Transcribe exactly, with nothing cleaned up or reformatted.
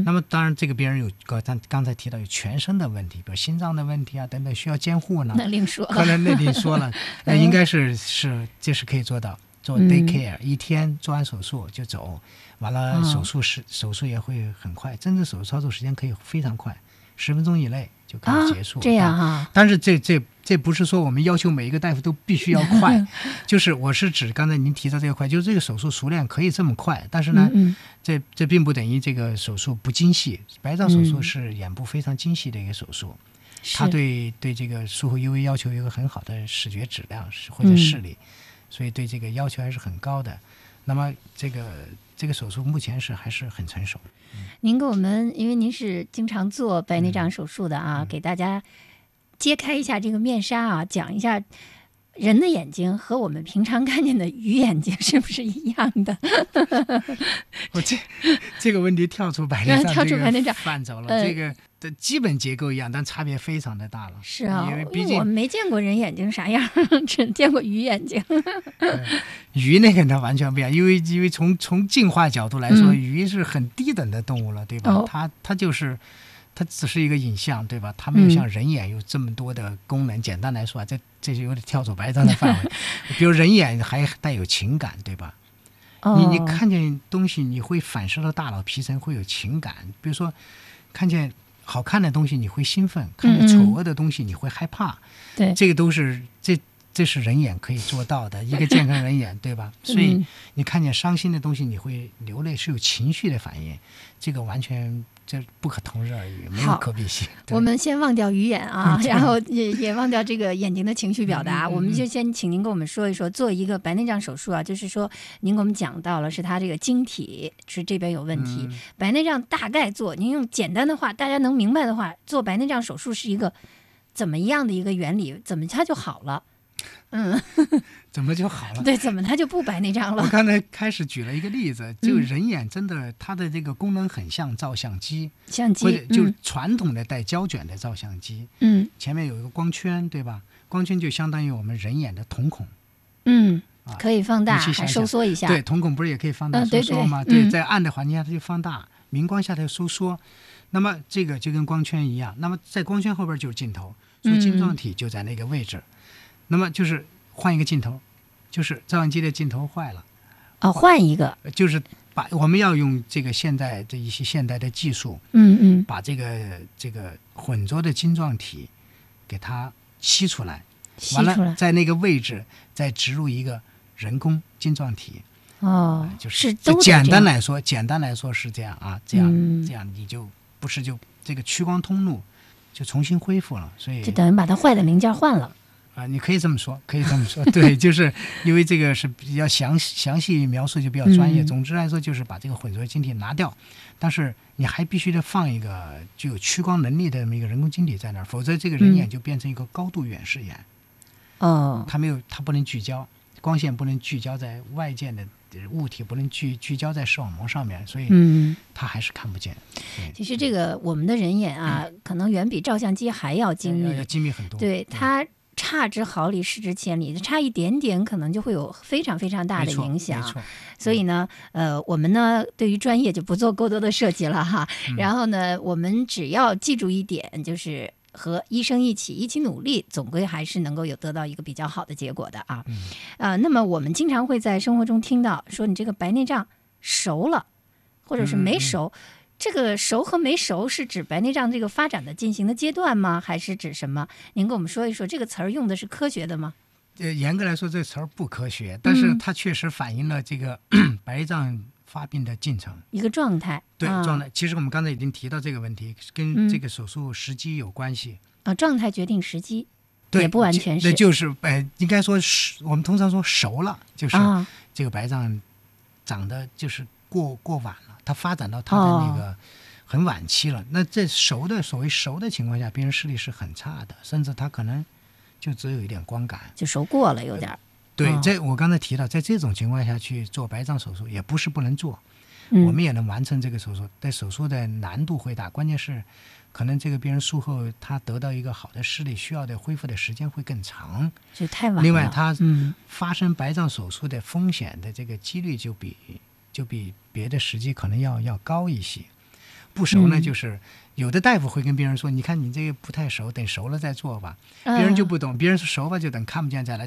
那么当然这个病人有刚刚才提到有全身的问题，比如心脏的问题啊等等需要监护呢， 那另说了， 可能那另说了，那应该是是这是可以做到。做 day care、嗯、一天做完手术就走，完了手术是、哦、手术也会很快，真正手术操作时间可以非常快，十分钟以内就可以结束。 啊、这样啊？ 但是这这这不是说我们要求每一个大夫都必须要快，就是我是指刚才您提到这个快，就是这个手术熟练可以这么快，但是呢，嗯嗯这这并不等于这个手术不精细。白障手术是眼部非常精细的一个手术，嗯、它对对这个术后 U V 要求有一个很好的视觉质量或者视力。嗯，所以对这个要求还是很高的，那么这个这个手术目前是还是很成熟。 嗯、您给我们，因为您是经常做白内障手术的啊， 嗯、 给大家揭开一下这个面纱啊，讲一下人的眼睛和我们平常看见的鱼眼睛是不是一样的？ 我这这个问题跳出白内障跳出白内障范畴了，呃、这个的基本结构一样，但差别非常的大了。 是啊， 因为毕竟我没见过人眼睛啥样，只见过鱼眼睛。 鱼那个呢完全不一样，因为因为从从进化角度来说，嗯、鱼是很低等的动物了，对吧？哦、它它就是它只是一个影像，对吧？它没有像人眼有这么多的功能。嗯、简单来说啊，这这就有点跳出白内障的范围。比如人眼还带有情感，对吧？ 哦、 你你看见东西，你会反射到大脑皮层，会有情感。比如说，看见好看的东西你会兴奋，看见丑恶的东西你会害怕。 对、嗯， 这个都是这这是人眼可以做到的，一个健康人眼，对吧？所以你看见伤心的东西你会流泪，是有情绪的反应，这个完全这不可同日而语，没有可比性。 我们先忘掉鱼眼啊，然后也也忘掉这个眼睛的情绪表达。 嗯嗯嗯、 我们就先请您跟我们说一说，做一个白内障手术啊，就是说您给我们讲到了是它这个晶体是这边有问题，嗯、白内障大概做，您用简单的话大家能明白的话，做白内障手术是一个怎么样的一个原理，怎么它就好了？嗯， 怎么就好了？ 对，怎么它就不白内障了？ 我刚才开始举了一个例子，就人眼真的它的这个功能很像照相机， 相机或者就是传统的带胶卷的照相机， 嗯， 前面有一个光圈，对吧？光圈就相当于我们人眼的瞳孔， 嗯，可以放大， 想想还收缩一下。 对，瞳孔不是也可以放大、 嗯、 收缩吗？ 对, 对，在暗的环境下它就放大，明光下它就收缩。那么这个就跟光圈一样，那么在光圈后边就是镜头，所以晶状体就在那个位置。嗯、那么就是换一个镜头，就是照相机的镜头坏了， 哦，换一个， 就是把我们要用这个现代的一些现代的技术， 嗯嗯， 把这个这个混浊的晶状体给它吸出来， 吸出来， 完了在那个位置再植入一个人工晶状体。 哦， 就是都简单来说，简单来说是这样啊，这样、 嗯、 这样你就不是就这个屈光通路就重新恢复了，所以就等于把它坏的零件换了啊，你可以这么说，可以这么说，对，就是因为这个是比较详详细描述就比较专业。嗯、总之来说，就是把这个混浊晶体拿掉，但是你还必须得放一个具有屈光能力的这么一个人工晶体在那儿，否则这个人眼就变成一个高度远视眼。 哦、嗯， 它没有，它不能聚焦，光线不能聚焦在外界的物体，不能聚聚焦在视网膜上面，所以它还是看不见。 嗯、其实这个我们的人眼啊，嗯、可能远比照相机还要精密， 要精密很多。 对它。差之毫厘，失之千里，差一点点可能就会有非常非常大的影响。 没错， 所以呢，呃，我们呢对于专业就不做过多的设计了哈。 嗯、 然后呢，我们只要记住一点，就是和医生一起一起努力，总归还是能够有得到一个比较好的结果的啊。 嗯、 呃，那么我们经常会在生活中听到说，你这个白内障熟了，或者是没熟。嗯嗯这个熟和没熟是指白内障这个发展的进行的阶段吗？还是指什么？您跟我们说一说，这个词儿用的是科学的吗？ 呃，严格来说，这词儿不科学，但是它确实反映了这个、嗯、白内障发病的进程， 一个状态。 对、 啊、 状态。其实我们刚才已经提到这个问题，跟这个手术时机有关系。 啊，状态决定时机， 对， 也不完全是。 那就是呃，应该说是我们通常说熟了，就是这个白内障长得就是过过晚了。它发展到它的那个很晚期了，哦、那这熟的所谓熟的情况下，病人视力是很差的，甚至他可能就只有一点光感， 就熟过了有点。呃、 对， 哦、 在我刚才提到，在这种情况下去做白内障手术也不是不能做， 嗯、 我们也能完成这个手术，但手术的难度会大，关键是可能这个病人术后他得到一个好的视力需要的恢复的时间会更长， 就太晚了。 另外，他发生白内障手术的风险的这个几率就比。就比别的时机可能要要高一些， 不熟呢， 嗯就是有的大夫会跟病人说，你看你这个不太熟，等熟了再做吧。别人就不懂，别人说熟吧就等看不见再来，